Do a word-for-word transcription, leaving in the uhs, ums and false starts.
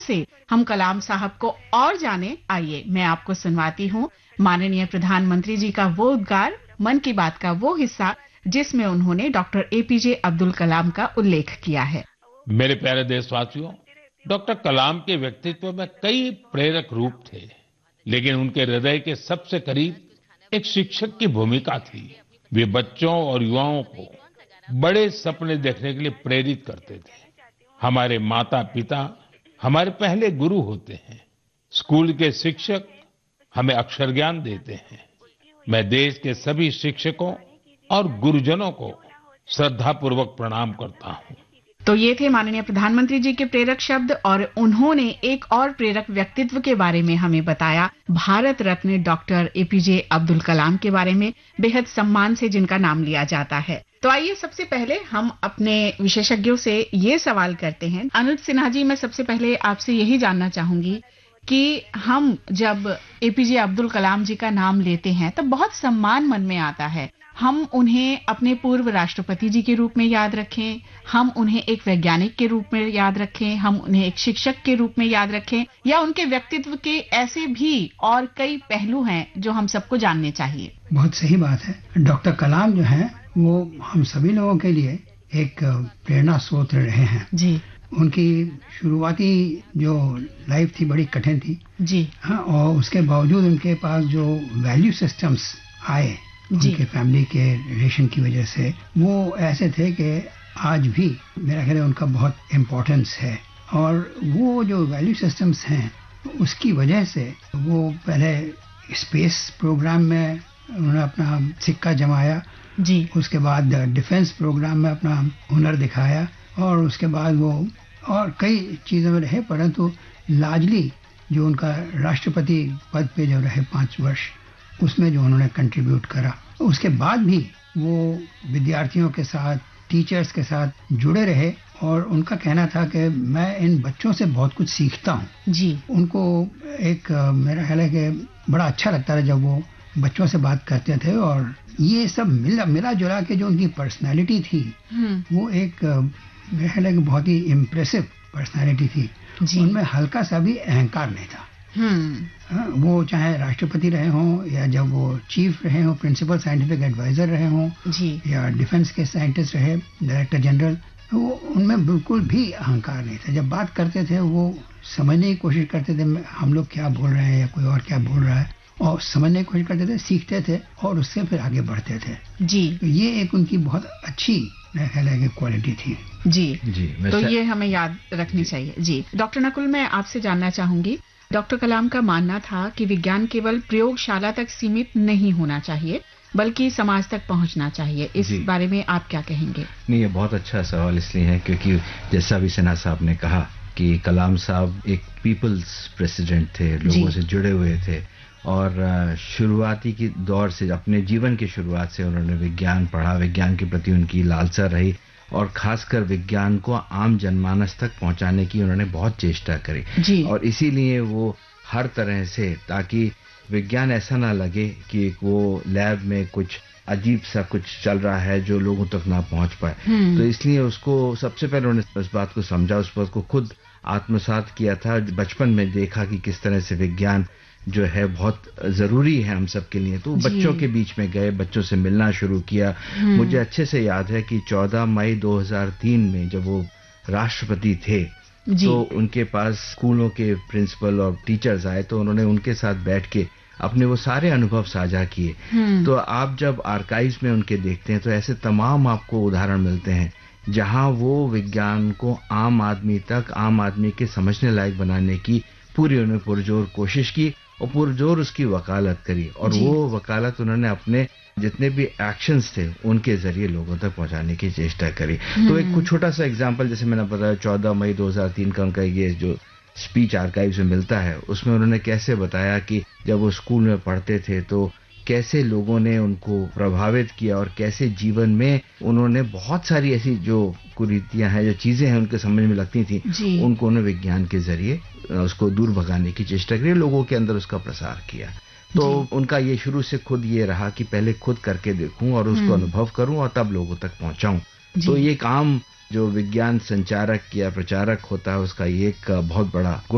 से हम कलाम साहब को और जाने, आइए मैं आपको सुनवाती हूँ माननीय प्रधानमंत्री जी का वो उद्गार, मन की बात का वो हिस्सा जिसमें उन्होंने डॉक्टर एपीजे अब्दुल कलाम का उल्लेख किया है। मेरे प्यारे देशवासियों, डॉक्टर कलाम के व्यक्तित्व में कई प्रेरक रूप थे, लेकिन उनके हृदय के सबसे करीब एक शिक्षक की भूमिका थी। वे बच्चों और युवाओं को बड़े सपने देखने के लिए प्रेरित करते थे। हमारे माता पिता हमारे पहले गुरु होते हैं। स्कूल के शिक्षक हमें अक्षर ज्ञान देते हैं। मैं देश के सभी शिक्षकों और गुरुजनों को श्रद्धापूर्वक प्रणाम करता हूँ। तो ये थे माननीय प्रधानमंत्री जी के प्रेरक शब्द, और उन्होंने एक और प्रेरक व्यक्तित्व के बारे में हमें बताया, भारत रत्न डॉक्टर एपीजे अब्दुल कलाम के बारे में, बेहद सम्मान से जिनका नाम लिया जाता है। तो आइए सबसे पहले हम अपने विशेषज्ञों से ये सवाल करते हैं। अनुज सिन्हा जी, मैं सबसे पहले आपसे यही जानना चाहूंगी कि हम जब एपीजे अब्दुल कलाम जी का नाम लेते हैं तब बहुत सम्मान मन में आता है। हम उन्हें अपने पूर्व राष्ट्रपति जी के रूप में याद रखें, हम उन्हें एक वैज्ञानिक के रूप में याद रखें, हम उन्हें एक शिक्षक के रूप में याद रखें, या उनके व्यक्तित्व के ऐसे भी और कई पहलू हैं जो हम सबको जानने चाहिए। बहुत सही बात है। डॉक्टर कलाम जो है वो हम सभी लोगों के लिए एक प्रेरणा स्रोत रहे हैं जी। उनकी शुरुआती जो लाइफ थी बड़ी कठिन थी जी हाँ, और उसके बावजूद उनके पास जो वैल्यू सिस्टम्स आए उनके फैमिली के रिलेशन की वजह से, वो ऐसे थे कि आज भी मेरा ख्याल है उनका बहुत इम्पोर्टेंस है। और वो जो वैल्यू सिस्टम्स हैं उसकी वजह से वो पहले स्पेस प्रोग्राम में उन्होंने अपना सिक्का जमाया जी, उसके बाद डिफेंस प्रोग्राम में अपना हुनर दिखाया, और उसके बाद वो और कई चीज़ों में रहे, परंतु लार्जली जो उनका राष्ट्रपति पद पे जो रहे पाँच वर्ष, उसमें जो उन्होंने कंट्रीब्यूट करा, उसके बाद भी वो विद्यार्थियों के साथ, टीचर्स के साथ जुड़े रहे। और उनका कहना था कि मैं इन बच्चों से बहुत कुछ सीखता हूँ जी। उनको एक मेरा ख्याल है कि बड़ा अच्छा लगता था जब वो बच्चों से बात करते थे, और ये सब मिला मिला जुला के जो उनकी पर्सनालिटी थी वो एक मेरा ख्याल है कि बहुत ही इम्प्रेसिव पर्सनालिटी थी। उनमें हल्का सा भी अहंकार नहीं था। हाँ, वो चाहे राष्ट्रपति रहे हों या जब वो चीफ रहे हों, प्रिंसिपल साइंटिफिक एडवाइजर रहे हों जी, या डिफेंस के साइंटिस्ट रहे, डायरेक्टर जनरल, वो उनमें बिल्कुल भी अहंकार नहीं था। जब बात करते थे वो समझने की कोशिश करते थे हम लोग क्या बोल रहे हैं या कोई और क्या बोल रहा है, और समझने की कोशिश करते थे, सीखते थे और उससे फिर आगे बढ़ते थे जी। तो ये एक उनकी बहुत अच्छी मेरा ख्याल है कि क्वालिटी थी जी जी। तो ये हमें याद रखनी चाहिए जी। डॉक्टर नकुल, मैं आपसे जानना चाहूंगी, डॉक्टर कलाम का मानना था कि विज्ञान केवल प्रयोगशाला तक सीमित नहीं होना चाहिए बल्कि समाज तक पहुंचना चाहिए। इस बारे में आप क्या कहेंगे? नहीं, ये बहुत अच्छा सवाल इसलिए है क्योंकि जैसा भी सिन्हा साहब ने कहा कि कलाम साहब एक पीपल्स प्रेसिडेंट थे, लोगों से जुड़े हुए थे, और शुरुआती की दौर से, अपने जीवन की शुरुआत से उन्होंने विज्ञान पढ़ा, विज्ञान के प्रति उनकी लालसा रही, और खासकर विज्ञान को आम जनमानस तक पहुंचाने की उन्होंने बहुत चेष्टा करी। और इसीलिए वो हर तरह से, ताकि विज्ञान ऐसा ना लगे कि वो लैब में कुछ अजीब सा कुछ चल रहा है जो लोगों तक ना पहुंच पाए, तो इसलिए उसको सबसे पहले उन्होंने उस बात को समझा, उस बात को खुद आत्मसात किया था। बचपन में देखा कि किस तरह से विज्ञान जो है बहुत जरूरी है हम सब के लिए, तो बच्चों के बीच में गए, बच्चों से मिलना शुरू किया। मुझे अच्छे से याद है कि चौदह मई दो हज़ार तीन में जब वो राष्ट्रपति थे तो उनके पास स्कूलों के प्रिंसिपल और टीचर्स आए, तो उन्होंने उनके साथ बैठ के अपने वो सारे अनुभव साझा किए। तो आप जब आर्काइव्स में उनके देखते हैं तो ऐसे तमाम आपको उदाहरण मिलते हैं जहां वो विज्ञान को आम आदमी तक, आम आदमी के समझने लायक बनाने की पूरी उन्होंने पुरजोर कोशिश की और पुरजोर उसकी वकालत करी, और वो वकालत उन्होंने अपने जितने भी एक्शंस थे उनके जरिए लोगों तक पहुंचाने की चेष्टा करी। तो एक कुछ छोटा सा एग्जांपल, जैसे मैंने बताया चौदह मई दो हज़ार तीन का उनका ये जो स्पीच आर्काइव्स में मिलता है, उसमें उन्होंने कैसे बताया कि जब वो स्कूल में पढ़ते थे तो कैसे लोगों ने उनको प्रभावित किया, और कैसे जीवन में उन्होंने बहुत सारी ऐसी जो कुरीतियां हैं, जो चीजें हैं उनके समझ में लगती थी, उनको उन्होंने विज्ञान के जरिए उसको दूर भगाने की चेष्टा की, लोगों के अंदर उसका प्रसार किया। तो उनका ये शुरू से खुद ये रहा कि पहले खुद करके देखूं और उसको अनुभव करूं और तब लोगों तक पहुंचाऊं। तो ये काम जो विज्ञान संचारक या प्रचारक होता है उसका ये एक बहुत बड़ा गुण